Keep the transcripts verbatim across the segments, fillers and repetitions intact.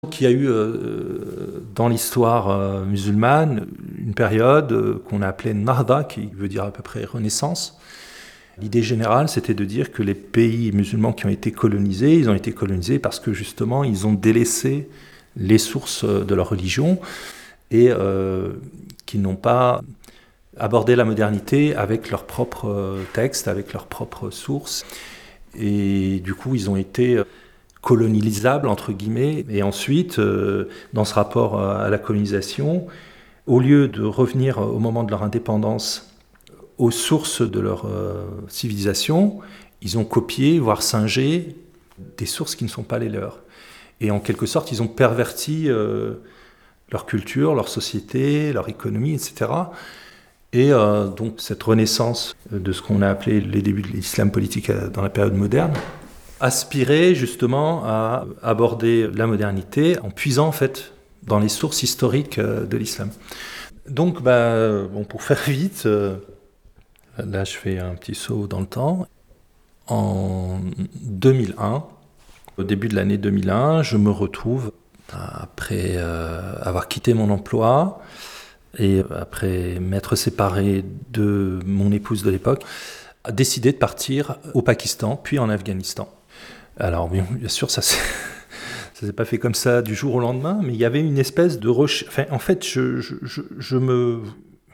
Il y a eu euh, dans l'histoire euh, musulmane une période euh, qu'on a appelée Nahda, qui veut dire à peu près Renaissance. L'idée générale, c'était de dire que les pays musulmans qui ont été colonisés, ils ont été colonisés parce que justement, ils ont délaissé les sources de leur religion et euh, qu'ils n'ont pas abordé la modernité avec leurs propres textes, avec leurs propres sources. Et du coup, ils ont été colonisables, entre guillemets. Et ensuite, euh, dans ce rapport à la colonisation, au lieu de revenir au moment de leur indépendance aux sources de leur euh, civilisation, ils ont copié, voire singé, des sources qui ne sont pas les leurs. Et en quelque sorte, ils ont perverti euh, leur culture, leur société, leur économie, et cetera. Et euh, donc cette renaissance de ce qu'on a appelé les débuts de l'islam politique dans la période moderne aspirait justement à aborder la modernité en puisant en fait dans les sources historiques de l'islam. Donc bah, bon, pour faire vite, euh, là je fais un petit saut dans le temps. En deux mille un, au début de l'année deux mille un, je me retrouve, après euh, avoir quitté mon emploi et après m'être séparé de mon épouse de l'époque, à décider de partir au Pakistan, puis en Afghanistan. Alors bien, bien sûr, ça s'est, ça s'est pas fait comme ça du jour au lendemain, mais il y avait une espèce de recherche. Enfin, en fait, je, je, je, je me...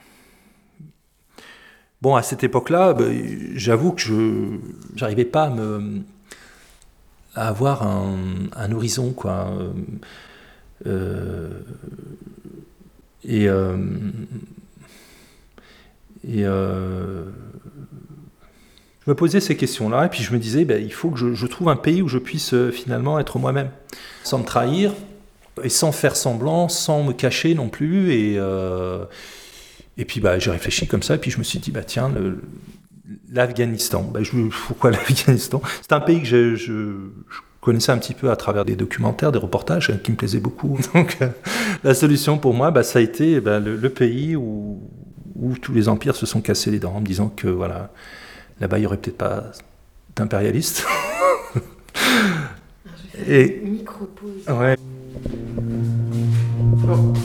Bon, à cette époque-là, bah, j'avoue que je j'arrivais pas à me à avoir un, un horizon, quoi. Euh, et euh, et euh, je me posais ces questions-là, et puis je me disais, ben, il faut que je, je trouve un pays où je puisse euh, finalement être moi-même, sans me trahir, et sans faire semblant, sans me cacher non plus. Et, euh, et puis bah, j'ai réfléchi comme ça, et puis je me suis dit, bah, tiens, le, l'Afghanistan. Bah, je, pourquoi l'Afghanistan ? C'est un pays que je, je, je connaissais un petit peu à travers des documentaires, des reportages, qui me plaisaient beaucoup. Donc euh, la solution pour moi, bah, ça a été bah, le, le pays où, où tous les empires se sont cassés les dents, en me disant que voilà, là-bas, il n'y aurait peut-être pas d'impérialistes. Et une micro-pause. Ouais. Bon.